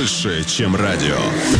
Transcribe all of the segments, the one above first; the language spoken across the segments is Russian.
больше, чем радио.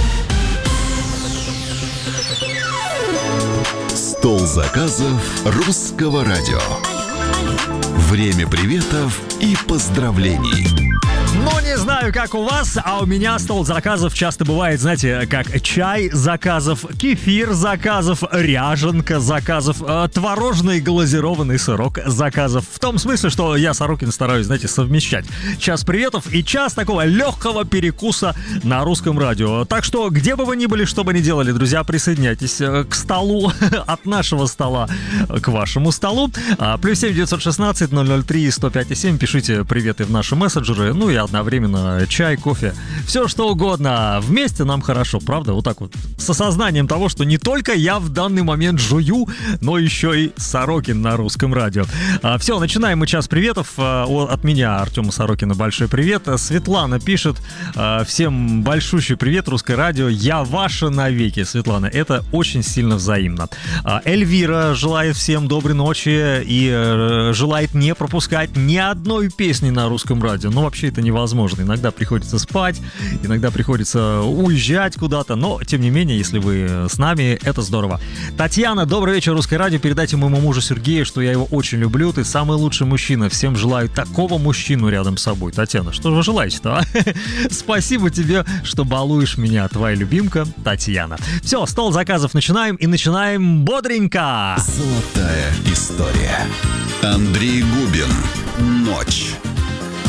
Стол заказов Русского радио. Время приветов и поздравлений. Ну, не знаю, как у вас, а у меня стол заказов часто бывает, знаете, как чай заказов, кефир заказов, ряженка заказов, творожный глазированный сырок заказов. В том смысле, что я, Сорокин, стараюсь, знаете, совмещать час приветов и час такого легкого перекуса на Русском радио. Так что, где бы вы ни были, что бы ни делали, друзья, присоединяйтесь к столу, от нашего стола к вашему столу. +7 916 003 105 7. Пишите приветы в наши мессенджеры, ну и одновременно чай, кофе, все что угодно. Вместе нам хорошо, правда? Вот так вот, с осознанием того, что не только я в данный момент жую, но еще и Сорокин на Русском радио. Все, начинаем мы час приветов. От меня, Артема Сорокина, большой привет. Светлана пишет: всем большущий привет, Русское радио, я ваша навеки. Светлана, это очень сильно взаимно. Эльвира желает всем доброй ночи и желает не пропускать ни одной песни на Русском радио. Ну, вообще это невозможно. Иногда приходится спать, иногда приходится уезжать куда-то, но, тем не менее, если вы с нами, это здорово. Татьяна, добрый вечер, Русское радио. Передайте моему мужу Сергею, что я его очень люблю. Ты самый лучший мужчина. Всем желаю такого мужчину рядом с собой. Татьяна, что же вы желаете-то, а? Спасибо тебе, что балуешь меня, твоя любимка Татьяна. Все, стол заказов начинаем, и начинаем бодренько. Золотая история. Андрей Губин. Ночь.